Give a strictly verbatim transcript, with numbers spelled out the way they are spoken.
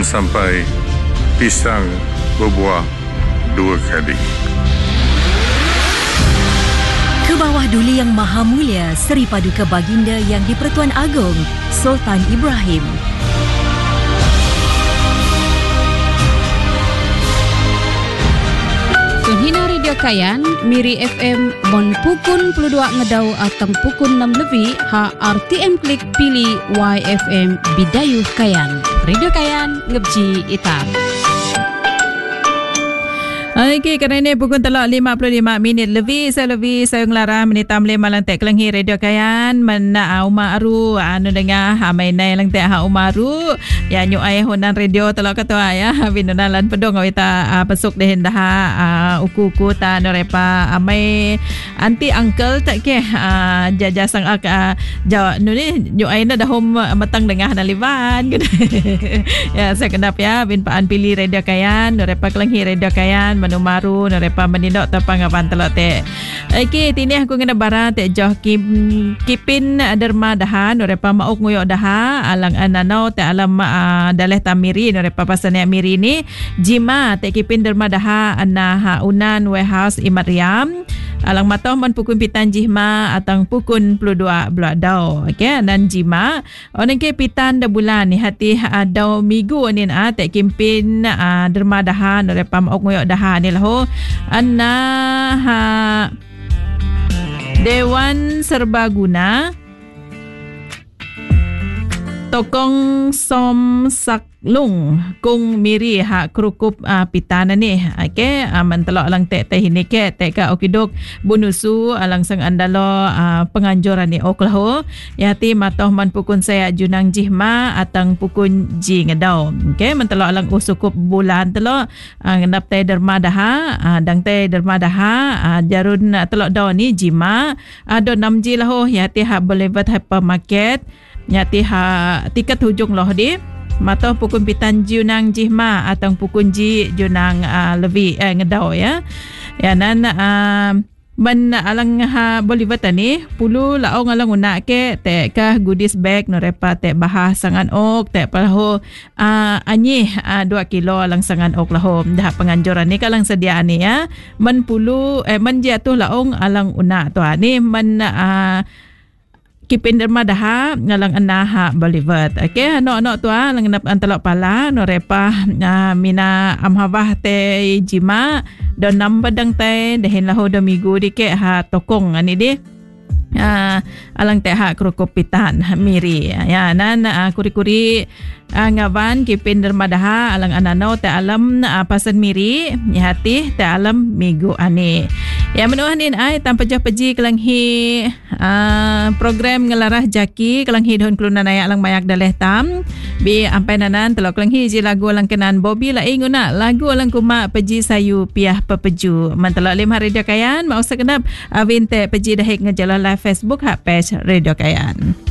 dan sampai pisang berbuah dua kali. Ke bawah Duli Yang Maha Mulia Seri Paduka Baginda Yang di-Pertuan Agong Sultan Ibrahim. Tunhina Radio Kayan, Miri F M, Mon Pukun puluh dua Ngedau atang Pukun enam lebih, ha R T M Klik pilih Y F M Bidayuh Kayan. Radio Kayan, ngebji itar. Okey, kerana pukul telak lima puluh lima minit lebih, saya lebih saya ngelarang menitam lima lantai kelenghi Radio Kayan mana Umar Aru anu dengar mainai lantai ha Umar Aru ya nyu ai honan radio telak ketua ya binunalan pedong awita pesuk deh dah uku-uku ta norepa amai anti uncle tak ke jajasang ak jawa nu ni nyu ai na dah hom matang dengar naliban ya saya kenap ya bin paan pilih Radio Kayan norepa kelenghi Radio Kayan Manumaru narepa menindok tapang apan telok te. Okey, tini aku kena bara te joh kim kipin derma daha narepa mauk nguyok daha alang anano te alam uh, daleh tamiri narepa pasane miri ni jima te kipin derma daha anah unan warehouse imariam alang matoh man pukun pitan jihma atang pukun puluh dua blok dau. Okey, dan jima onen ke pitan de bulan ni hati dau minggu ni ah te kipin uh, derma daha narepa mauk nguyok daha ni lah ho anna ha Dewan Serbaguna Tokong Som Saklung Kung Miri ha kerukup uh, pitana ni. Okey, uh, mentelok lang te te hini ke te ka okidok bunusu alang sang andalo uh, penganjuran ni oklah yati matoh man pukun saya junang jihma atang pukun ji ngedau. Okey, mentelok lang usukup bulan telok uh, ngendap te derma daha uh, dang te derma daha uh, jarun uh, telok dau ni jima ado uh, enam ji lah ho yati ha boleh buat hypermarket nyati ha tiket hujung loh di matoh pukun pitan junang jihma atau pukun ji junang uh, lebih eh, ngedau ya ya nan uh, ban alang ha boleh buat ni pulu laong alang unak ke te kah goodies bag norepa te bahas sangan ok te paho uh, anyi uh, dua kilo alang sangan ok laho dah penganjuran ni kalang sedia ni ya man pulu eh man jatuh laong alang unak tu ni man uh, kipin derma daha ngalang anaha Bollywood. Okey, ano-ano tu ah lang nap antelok pala no repa uh, mina amhavah te jima do nam badang te dehin lahu do migu dike ha tokong ani di. Uh, alang te ha krokopitan miri ya nan uh, kuri-kuri uh, ngawan kipin derma daha alang anano te alam uh, pasan miri ya hati te alam migu ani. Ya menuhanin ai tanpa jah peji kelanghi uh, program ngelarah jaki kelanghi don kelunan ayak lang mayak daleh tam bi ampai nanan telok kelanghi ji lagu lang kenan Bobby la inguna lagu lang kuma peji sayu piah pepeju mentelok lima Radio Kayan mau sekenap avinte peji dahik ngejala live Facebook ha page Radio Kayan.